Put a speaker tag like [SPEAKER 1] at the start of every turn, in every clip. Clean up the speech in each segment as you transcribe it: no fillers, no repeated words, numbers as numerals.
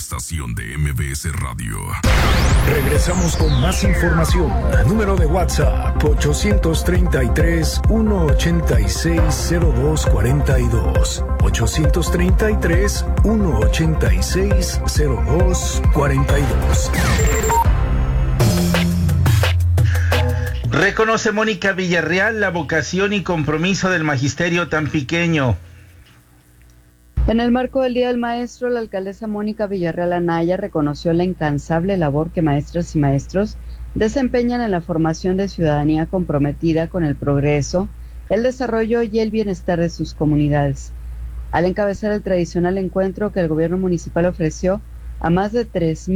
[SPEAKER 1] estación de MBS Radio.
[SPEAKER 2] Regresamos con más información. Número de WhatsApp 833-186-0242. 833-186-0242.
[SPEAKER 3] Reconoce Mónica Villarreal la vocación y compromiso del magisterio tampiqueño.
[SPEAKER 4] En el marco del Día del Maestro, la alcaldesa Mónica Villarreal Anaya reconoció la incansable labor que maestras y maestros desempeñan en la formación de ciudadanía comprometida con el progreso, el desarrollo y el bienestar de sus comunidades. Al encabezar el tradicional encuentro que el gobierno municipal ofreció a más de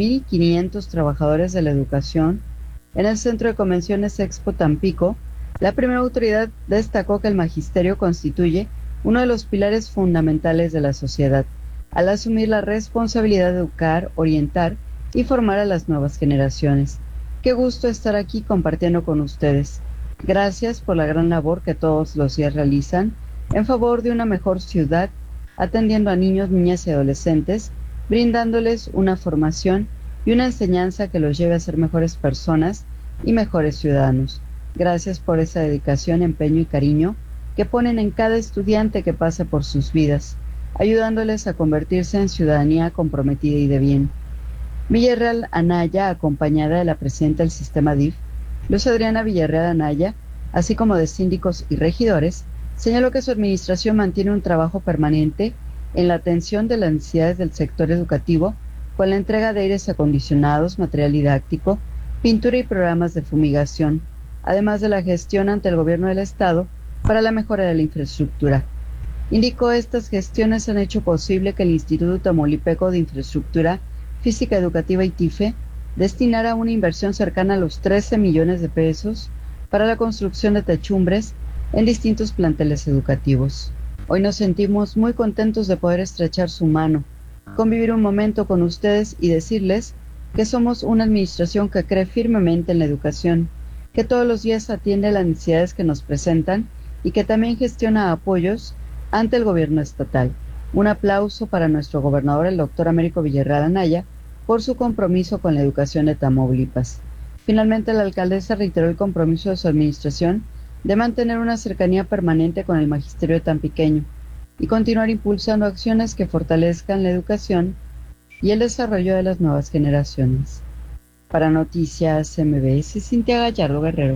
[SPEAKER 4] 3.500 trabajadores de la educación, en el Centro de Convenciones Expo Tampico, la primera autoridad destacó que el magisterio constituye uno de los pilares fundamentales de la sociedad, al asumir la responsabilidad de educar, orientar y formar a las nuevas generaciones. Qué gusto estar aquí compartiendo con ustedes. Gracias por la gran labor que todos los días realizan en favor de una mejor ciudad, atendiendo a niños, niñas y adolescentes, brindándoles una formación y una enseñanza que los lleve a ser mejores personas y mejores ciudadanos. Gracias por esa dedicación, empeño y cariño que ponen en cada estudiante que pasa por sus vidas, ayudándoles a convertirse en ciudadanía comprometida y de bien. Villarreal Anaya, acompañada de la presidenta del sistema DIF, Luz Adriana Villarreal Anaya, así como de síndicos y regidores, señaló que su administración mantiene un trabajo permanente en la atención de las necesidades del sector educativo, con la entrega de aires acondicionados, material didáctico, pintura y programas de fumigación, además de la gestión ante el gobierno del Estado para la mejora de la infraestructura. Indicó, estas gestiones han hecho posible que el Instituto Tamaulipeco de Infraestructura Física Educativa ITIFE destinara una inversión cercana a los 13 millones de pesos para la construcción de techumbres en distintos planteles educativos. Hoy nos sentimos muy contentos de poder estrechar su mano, convivir un momento con ustedes y decirles que somos una administración que cree firmemente en la educación, que todos los días atiende las necesidades que nos presentan y que también gestiona apoyos ante el gobierno estatal. Un aplauso para nuestro gobernador, el doctor Américo Villarreal Anaya, por su compromiso con la educación de Tamaulipas. Finalmente, la alcaldesa reiteró el compromiso de su administración de mantener una cercanía permanente con el magisterio tampiqueño y continuar impulsando acciones que fortalezcan la educación y el desarrollo de las nuevas generaciones. Para Noticias MBS, Cintia Gallardo Guerrero.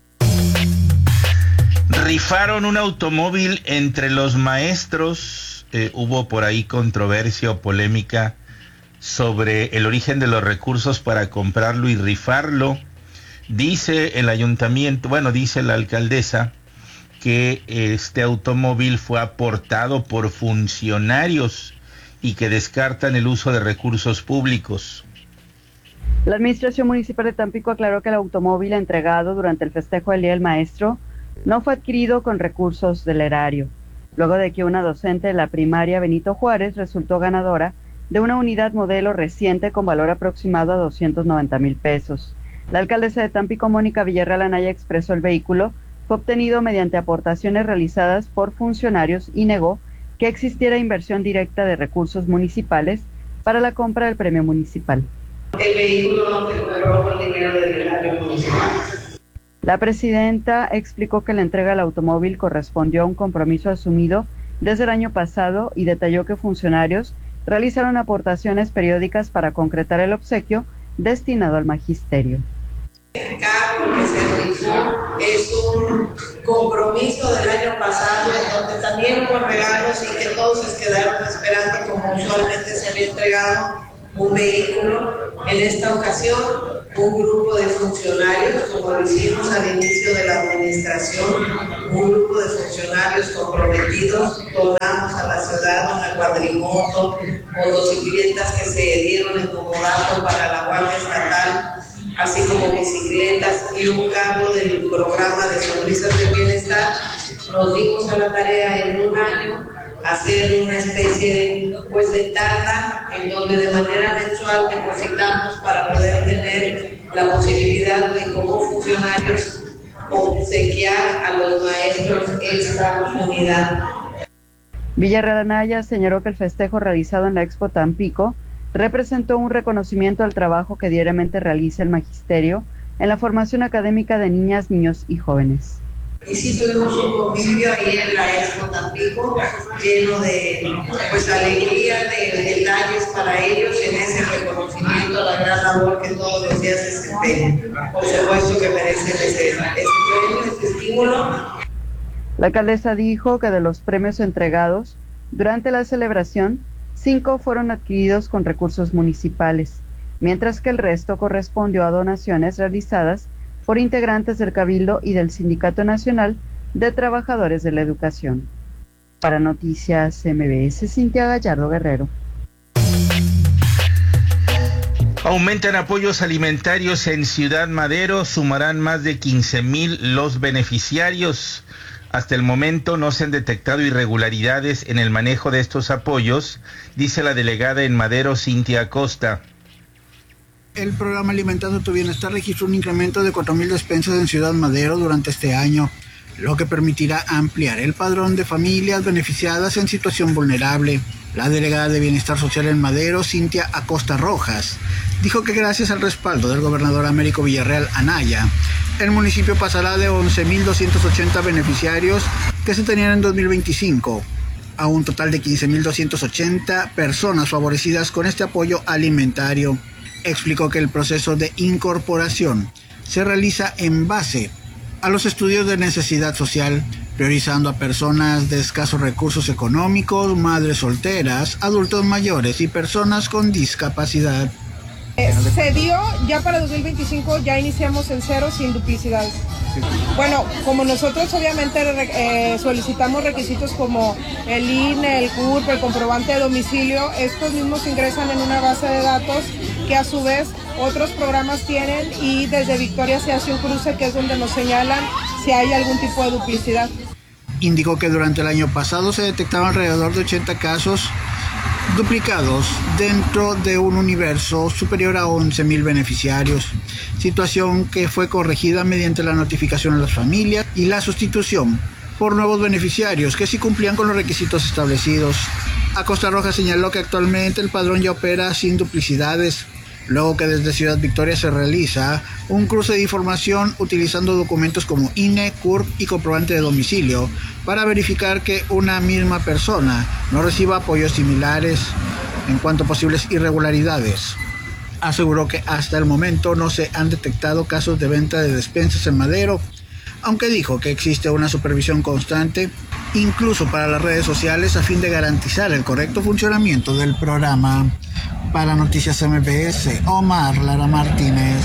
[SPEAKER 3] Rifaron un automóvil entre los maestros. Hubo por ahí controversia o polémica sobre el origen de los recursos para comprarlo y rifarlo. Dice el ayuntamiento, dice la alcaldesa, que este automóvil fue aportado por funcionarios y que descartan el uso de recursos públicos.
[SPEAKER 4] La Administración Municipal de Tampico aclaró que el automóvil entregado durante el festejo del Día del Maestro no fue adquirido con recursos del erario, luego de que una docente de la primaria Benito Juárez resultó ganadora de una unidad modelo reciente con valor aproximado a 290,000 pesos. La alcaldesa de Tampico, Mónica Villarreal Anaya, expresó el vehículo fue obtenido mediante aportaciones realizadas por funcionarios y negó que existiera inversión directa de recursos municipales para la compra del premio municipal.
[SPEAKER 5] El vehículo no se compró con dinero del erario municipal.
[SPEAKER 4] La presidenta explicó que la entrega del automóvil correspondió a un compromiso asumido desde el año pasado y detalló que funcionarios realizaron aportaciones periódicas para concretar el obsequio destinado al magisterio.
[SPEAKER 5] El cargo que se realizó es un compromiso del año pasado, en donde también hubo regalos y que todos se quedaron esperando, como usualmente se había entregado un vehículo. En esta ocasión, un grupo de funcionarios, como lo hicimos al inicio de la administración, un grupo de funcionarios comprometidos, donamos a la ciudad una cuadrimoto, motocicletas que se dieron en comodato para la Guardia Estatal, así como bicicletas y un cargo del programa de sonrisas de bienestar. Nos dimos a la tarea en un año hacer una especie de tanda en donde de manera mensual depositamos para poder tener la posibilidad de, como funcionarios, obsequiar a los maestros esta unidad.
[SPEAKER 4] Villarreal Anaya señaló que el festejo realizado en la Expo Tampico representó un reconocimiento al trabajo que diariamente realiza el magisterio en la formación académica de niñas, niños y jóvenes.
[SPEAKER 5] Y sí tuvimos un convivio ahí en la Expo Tampico, lleno de alegría, de detalles para ellos en ese reconocimiento a la gran labor que todos los días se desempeñan. Por supuesto que merecen ese premio, ese estímulo.
[SPEAKER 4] La alcaldesa dijo que de los premios entregados durante la celebración, 5 fueron adquiridos con recursos municipales, mientras que el resto correspondió a donaciones realizadas por integrantes del Cabildo y del Sindicato Nacional de Trabajadores de la Educación. Para Noticias MBS, Cintia Gallardo Guerrero.
[SPEAKER 3] Aumentan apoyos alimentarios en Ciudad Madero, sumarán más de 15,000 los beneficiarios. Hasta el momento no se han detectado irregularidades en el manejo de estos apoyos, dice la delegada en Madero, Cintia Acosta.
[SPEAKER 6] El programa Alimentando tu Bienestar registró un incremento de 4,000 despensas en Ciudad Madero durante este año, lo que permitirá ampliar el padrón de familias beneficiadas en situación vulnerable. La delegada de Bienestar Social en Madero, Cintia Acosta Rojas, dijo que gracias al respaldo del gobernador Américo Villarreal Anaya, el municipio pasará de 11,280 beneficiarios que se tenían en 2025 a un total de 15,280 personas favorecidas con este apoyo alimentario. Explicó que el proceso de incorporación se realiza en base a los estudios de necesidad social, priorizando a personas de escasos recursos económicos, madres solteras, adultos mayores y personas con discapacidad.
[SPEAKER 7] Se dio ya para 2025, ya iniciamos en cero sin duplicidades. Bueno, como nosotros obviamente solicitamos requisitos como el INE, el CURP, el comprobante de domicilio, estos mismos ingresan en una base de datos que a su vez otros programas tienen y desde Victoria se hace un cruce que es donde nos señalan si hay algún tipo de duplicidad.
[SPEAKER 6] Indicó que durante el año pasado se detectaban alrededor de 80 casos duplicados dentro de un universo superior a 11,000 beneficiarios, situación que fue corregida mediante la notificación a las familias y la sustitución por nuevos beneficiarios que sí cumplían con los requisitos establecidos. Acosta Rojas señaló que actualmente el padrón ya opera sin duplicidades, luego que desde Ciudad Victoria se realiza un cruce de información utilizando documentos como INE, CURP y comprobante de domicilio para verificar que una misma persona no reciba apoyos similares. En cuanto a posibles irregularidades, aseguró que hasta el momento no se han detectado casos de venta de despensas en Madero, aunque dijo que existe una supervisión constante, incluso para las redes sociales, a fin de garantizar el correcto funcionamiento del programa. Para Noticias MBS, Omar Lara Martínez.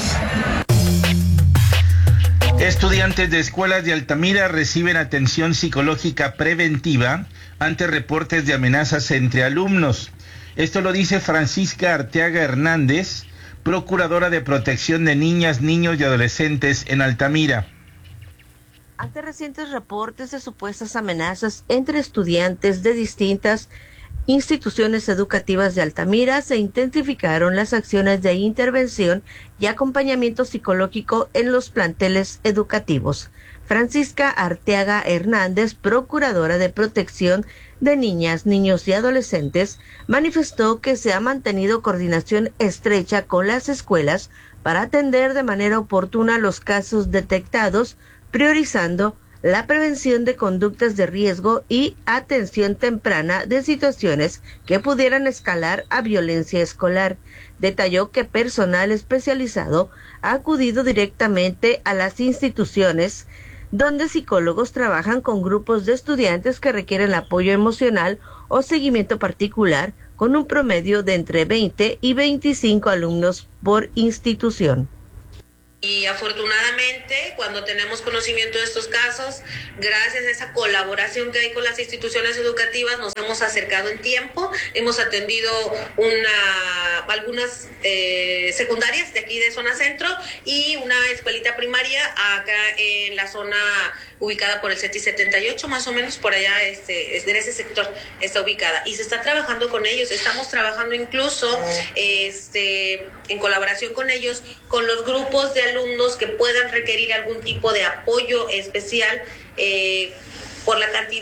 [SPEAKER 3] Estudiantes de escuelas de Altamira reciben atención psicológica preventiva ante reportes de amenazas entre alumnos. Esto lo dice Francisca Arteaga Hernández, procuradora de protección de niñas, niños y adolescentes en Altamira.
[SPEAKER 8] Ante recientes reportes de supuestas amenazas entre estudiantes de distintas instituciones educativas de Altamira, se intensificaron las acciones de intervención y acompañamiento psicológico en los planteles educativos. Francisca Arteaga Hernández, procuradora de protección de niñas, niños y adolescentes, manifestó que se ha mantenido coordinación estrecha con las escuelas para atender de manera oportuna los casos detectados, priorizando la prevención de conductas de riesgo y atención temprana de situaciones que pudieran escalar a violencia escolar. Detalló que personal especializado ha acudido directamente a las instituciones donde psicólogos trabajan con grupos de estudiantes que requieren apoyo emocional o seguimiento particular, con un promedio de entre 20 y 25 alumnos por institución.
[SPEAKER 9] Y afortunadamente, cuando tenemos conocimiento de estos casos, gracias a esa colaboración que hay con las instituciones educativas, nos hemos acercado en tiempo, hemos atendido algunas secundarias de aquí de zona centro y una escuelita primaria acá en la zona ubicada por el CETI 78, más o menos por allá, en ese sector está ubicada. Y se está trabajando con ellos, estamos trabajando incluso en colaboración con ellos, con los grupos de alumnos que puedan requerir algún tipo de apoyo especial por la cantidad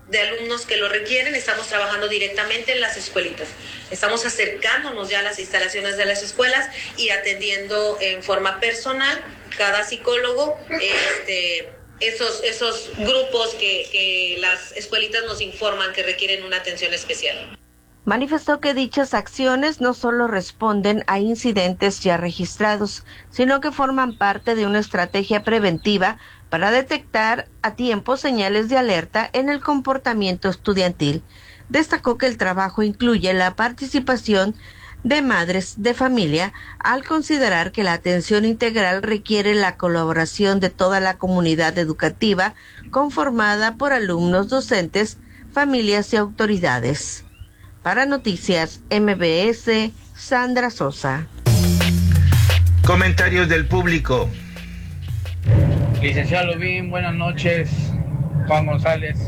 [SPEAKER 9] de alumnos que lo requieren, estamos trabajando directamente en las escuelitas. Estamos acercándonos ya a las instalaciones de las escuelas y atendiendo en forma personal cada psicólogo esos grupos que las escuelitas nos informan que requieren una atención especial.
[SPEAKER 8] Manifestó que dichas acciones no solo responden a incidentes ya registrados, sino que forman parte de una estrategia preventiva para detectar a tiempo señales de alerta en el comportamiento estudiantil. Destacó que el trabajo incluye la participación de madres de familia al considerar que la atención integral requiere la colaboración de toda la comunidad educativa conformada por alumnos, docentes, familias y autoridades. Para Noticias MBS, Sandra Sosa.
[SPEAKER 3] Comentarios del público.
[SPEAKER 10] Licenciado Lubín, buenas noches. Juan González.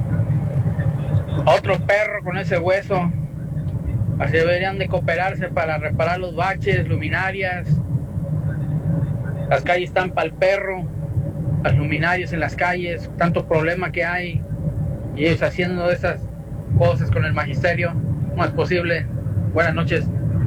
[SPEAKER 10] Otro perro con ese hueso. Así deberían de cooperarse para reparar los baches, luminarias. Las calles están para el perro, las luminarias en las calles, tanto problema que hay. Y ellos haciendo esas cosas con el magisterio, no es posible. Buenas noches.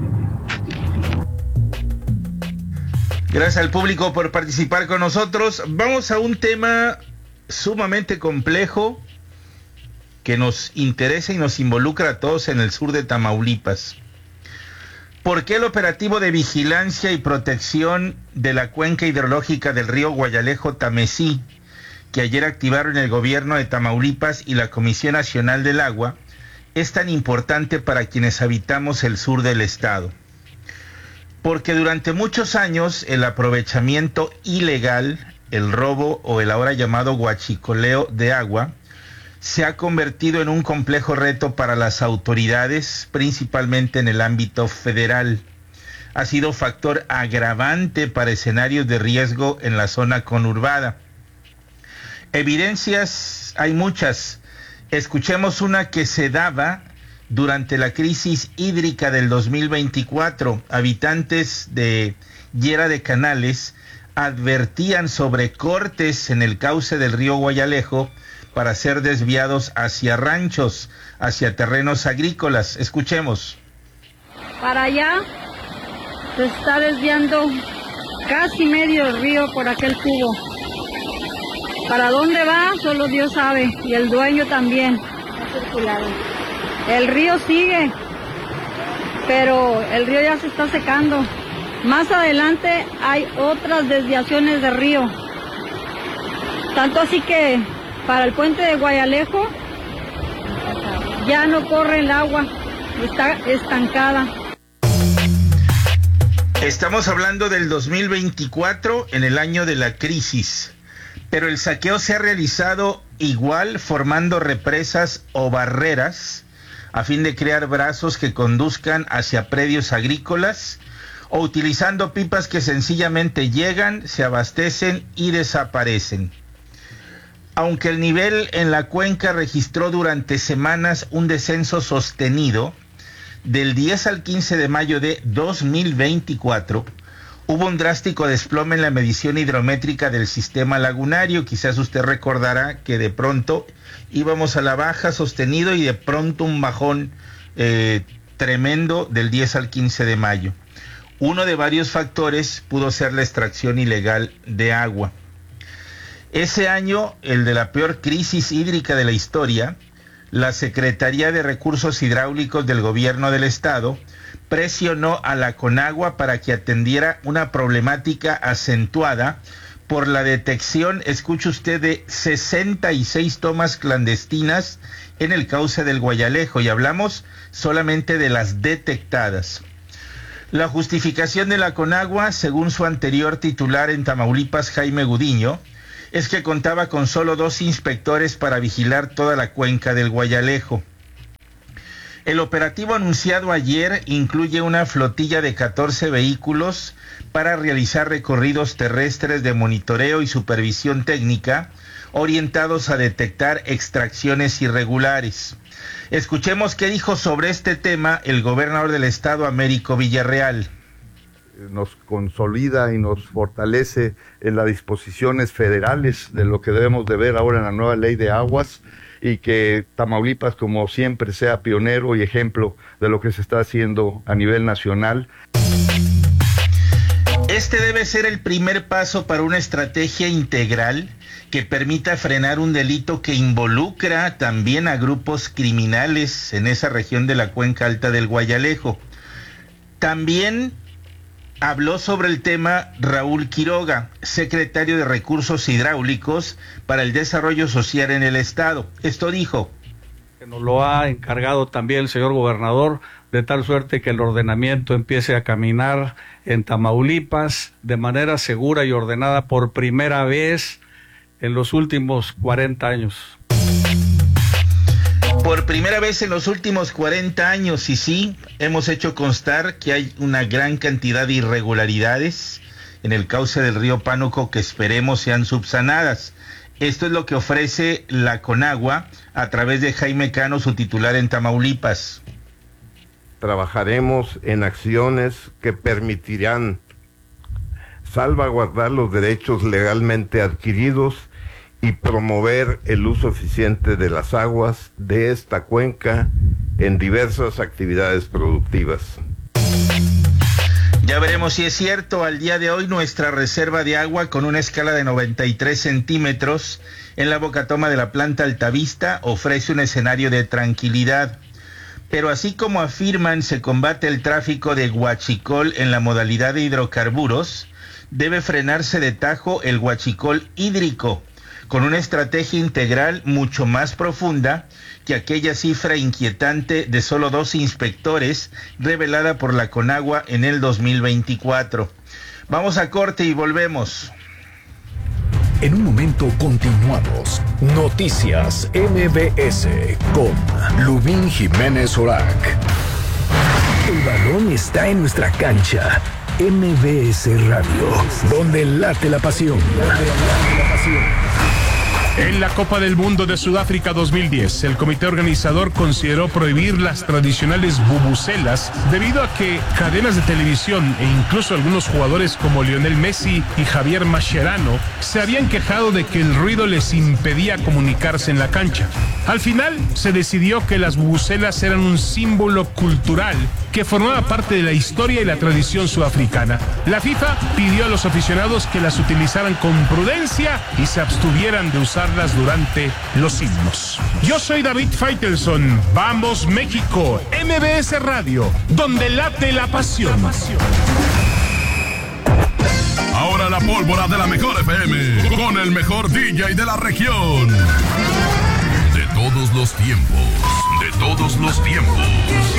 [SPEAKER 3] Gracias al público por participar con nosotros. Vamos a un tema sumamente complejo que nos interesa y nos involucra a todos en el sur de Tamaulipas. ¿Por qué el operativo de vigilancia y protección de la cuenca hidrológica del río Guayalejo-Tamesí, que ayer activaron el gobierno de Tamaulipas y la Comisión Nacional del Agua, es tan importante para quienes habitamos el sur del estado? Porque durante muchos años el aprovechamiento ilegal, el robo o el ahora llamado huachicoleo de agua, se ha convertido en un complejo reto para las autoridades, principalmente en el ámbito federal. Ha sido factor agravante para escenarios de riesgo en la zona conurbada. Evidencias hay muchas. Escuchemos una que se daba durante la crisis hídrica del 2024. Habitantes de Llera de Canales advertían sobre cortes en el cauce del río Guayalejo para ser desviados hacia ranchos, hacia terrenos agrícolas. Escuchemos.
[SPEAKER 11] Para allá se está desviando casi medio río por aquel cubo. ¿Para dónde va? Solo Dios sabe, y el dueño también. Ha circulado. El río sigue, pero el río ya se está secando. Más adelante hay otras desviaciones de río. Tanto así que para el puente de Guayalejo ya no corre el agua, está estancada.
[SPEAKER 3] Estamos hablando del 2024, en el año de la crisis, pero el saqueo se ha realizado igual formando represas o barreras a fin de crear brazos que conduzcan hacia predios agrícolas o utilizando pipas que sencillamente llegan, se abastecen y desaparecen. Aunque el nivel en la cuenca registró durante semanas un descenso sostenido, del 10 al 15 de mayo de 2024, hubo un drástico desplome en la medición hidrométrica del sistema lagunario. Quizás usted recordará que de pronto íbamos a la baja sostenido y de pronto un bajón tremendo del 10 al 15 de mayo. Uno de varios factores pudo ser la extracción ilegal de agua. Ese año, el de la peor crisis hídrica de la historia, la Secretaría de Recursos Hidráulicos del Gobierno del Estado presionó a la Conagua para que atendiera una problemática acentuada por la detección, escuche usted, de 66 tomas clandestinas en el cauce del Guayalejo, y hablamos solamente de las detectadas. La justificación de la Conagua, según su anterior titular en Tamaulipas, Jaime Gudiño, es que contaba con solo 2 inspectores para vigilar toda la cuenca del Guayalejo. El operativo anunciado ayer incluye una flotilla de 14 vehículos para realizar recorridos terrestres de monitoreo y supervisión técnica orientados a detectar extracciones irregulares. Escuchemos qué dijo sobre este tema el gobernador del estado, Américo Villarreal.
[SPEAKER 12] Nos consolida y nos fortalece en las disposiciones federales de lo que debemos de ver ahora en la nueva ley de aguas, y que Tamaulipas, como siempre, sea pionero y ejemplo de lo que se está haciendo a nivel nacional.
[SPEAKER 3] Este debe ser el primer paso para una estrategia integral que permita frenar un delito que involucra también a grupos criminales en esa región de la cuenca alta del Guayalejo. También habló sobre el tema Raúl Quiroga, secretario de Recursos Hidráulicos para el Desarrollo Social en el Estado. Esto dijo:
[SPEAKER 13] que nos lo ha encargado también el señor gobernador, de tal suerte que el ordenamiento empiece a caminar en Tamaulipas de manera segura y ordenada por primera vez en los últimos 40 años.
[SPEAKER 3] Por primera vez en los últimos 40 años, y sí, hemos hecho constar que hay una gran cantidad de irregularidades en el cauce del río Pánuco que esperemos sean subsanadas. Esto es lo que ofrece la Conagua a través de Jaime Cano, su titular en Tamaulipas.
[SPEAKER 12] Trabajaremos en acciones que permitirán salvaguardar los derechos legalmente adquiridos y promover el uso eficiente de las aguas de esta cuenca en diversas actividades productivas.
[SPEAKER 3] Ya veremos si es cierto. Al día de hoy, nuestra reserva de agua, con una escala de 93 centímetros en la bocatoma de la planta Altavista, ofrece un escenario de tranquilidad. Pero así como afirman se combate el tráfico de huachicol en la modalidad de hidrocarburos, debe frenarse de tajo el huachicol hídrico, con una estrategia integral mucho más profunda que aquella cifra inquietante de solo 2 inspectores revelada por la Conagua en el 2024. Vamos a corte y volvemos.
[SPEAKER 2] En un momento continuamos. Noticias MBS con Lubín Jiménez Orac. El balón está en nuestra cancha. MBS Radio, donde late la pasión.
[SPEAKER 14] En la Copa del Mundo de Sudáfrica 2010, el comité organizador consideró prohibir las tradicionales bubucelas debido a que cadenas de televisión e incluso algunos jugadores como Lionel Messi y Javier Mascherano se habían quejado de que el ruido les impedía comunicarse en la cancha. Al final, se decidió que las bubucelas eran un símbolo cultural que formaba parte de la historia y la tradición sudafricana. La FIFA pidió a los aficionados que las utilizaran con prudencia y se abstuvieran de usarlas durante los himnos. Yo soy David Faitelson. Vamos México, MBS Radio, donde late la pasión.
[SPEAKER 1] Ahora la pólvora de la mejor FM, con el mejor DJ de la región. De todos los tiempos, de todos los tiempos.